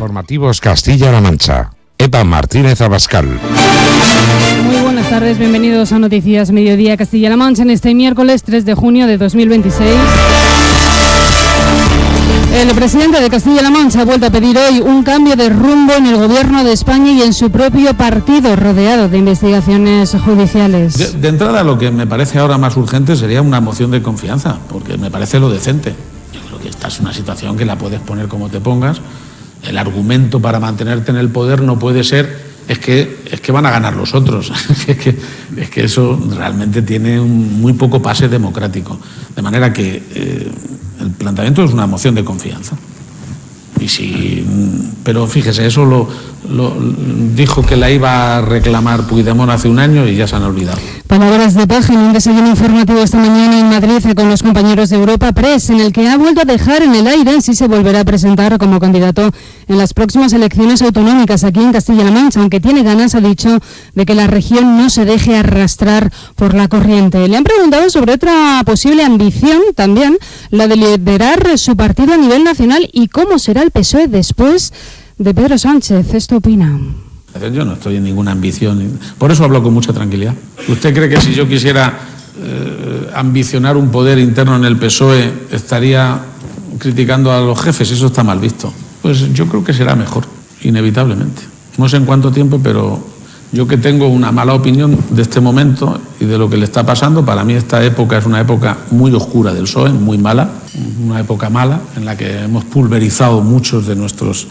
Informativos Castilla-La Mancha. Eva Martínez Abascal. Muy buenas tardes, bienvenidos a Noticias Mediodía Castilla-La Mancha en este miércoles 3 de junio de 2026. El presidente de Castilla-La Mancha ha vuelto a pedir hoy un cambio de rumbo en el gobierno de España y en su propio partido, rodeado de investigaciones judiciales. De entrada, lo que me parece ahora más urgente sería una moción de confianza, porque me parece lo decente. Yo creo que esta es una situación que la puedes poner como te pongas. El argumento para mantenerte en el poder no puede ser es que van a ganar los otros. es que eso realmente tiene muy poco pase democrático. De manera que el planteamiento es una moción de confianza. Pero fíjese, eso lo dijo que la iba a reclamar Puigdemont hace un año y ya se han olvidado. Palabras de Paje en un desayuno informativo esta mañana en Madrid con los compañeros de Europa Press, en el que ha vuelto a dejar en el aire si se volverá a presentar como candidato en las próximas elecciones autonómicas aquí en Castilla-La Mancha, aunque tiene ganas, ha dicho, de que la región no se deje arrastrar por la corriente. Le han preguntado sobre otra posible ambición también, la de liderar su partido a nivel nacional y cómo será el PSOE después de Pedro Sánchez. Esto opina. Yo no estoy en ninguna ambición, por eso hablo con mucha tranquilidad. ¿Usted cree que si yo quisiera ambicionar un poder interno en el PSOE estaría criticando a los jefes? Eso está mal visto. Pues yo creo que será mejor, inevitablemente. No sé en cuánto tiempo, pero yo que tengo una mala opinión de este momento y de lo que le está pasando, para mí esta época es una época muy oscura del PSOE, muy mala, una época mala en la que hemos pulverizado muchos de nuestros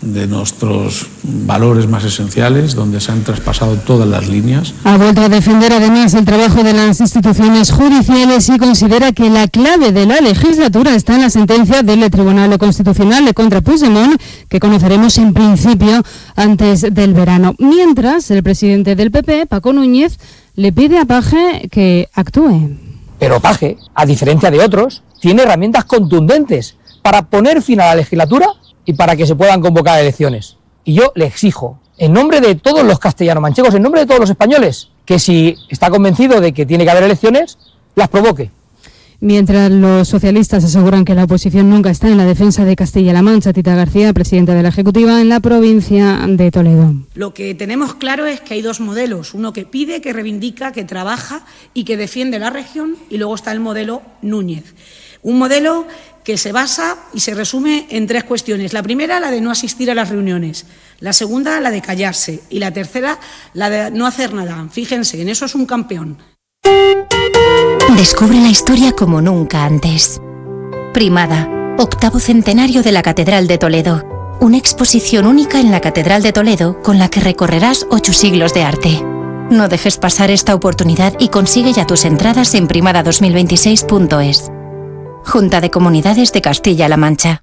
valores más esenciales, donde se han traspasado todas las líneas. Ha vuelto a defender además el trabajo de las instituciones judiciales y considera que la clave de la legislatura está en la sentencia del Tribunal Constitucional contra Puigdemont, que conoceremos en principio antes del verano. Mientras, el presidente del PP, Paco Núñez, le pide a Paje que actúe. Pero Paje, a diferencia de otros, tiene herramientas contundentes para poner fin a la legislatura y para que se puedan convocar elecciones. Y yo le exijo, en nombre de todos los castellano-manchegos, en nombre de todos los españoles, que si está convencido de que tiene que haber elecciones, las provoque. Mientras los socialistas aseguran que la oposición nunca está en la defensa de Castilla-La Mancha, Tita García, presidenta de la Ejecutiva en la provincia de Toledo. Lo que tenemos claro es que hay dos modelos, uno que pide, que reivindica, que trabaja y que defiende la región, y luego está el modelo Núñez. Un modelo que se basa y se resume en tres cuestiones. La primera, la de no asistir a las reuniones. La segunda, la de callarse. Y la tercera, la de no hacer nada. Fíjense, en eso es un campeón. Descubre la historia como nunca antes. Primada, 8º centenario de la Catedral de Toledo. Una exposición única en la Catedral de Toledo con la que recorrerás 8 siglos de arte. No dejes pasar esta oportunidad y consigue ya tus entradas en primada2026.es. Junta de Comunidades de Castilla-La Mancha.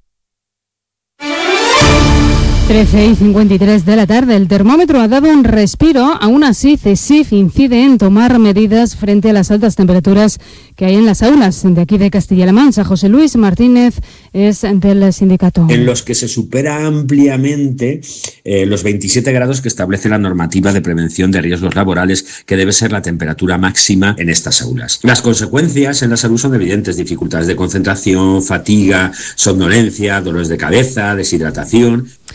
13:53 de la tarde. El termómetro ha dado un respiro. Aún así, CESIF incide en tomar medidas frente a las altas temperaturas que hay en las aulas de aquí de Castilla-La Mancha. José Luis Martínez es del sindicato. En los que se supera ampliamente los 27 grados que establece la normativa de prevención de riesgos laborales, que debe ser la temperatura máxima en estas aulas. Las consecuencias en la salud son evidentes: dificultades de concentración, fatiga, somnolencia, dolores de cabeza, deshidratación.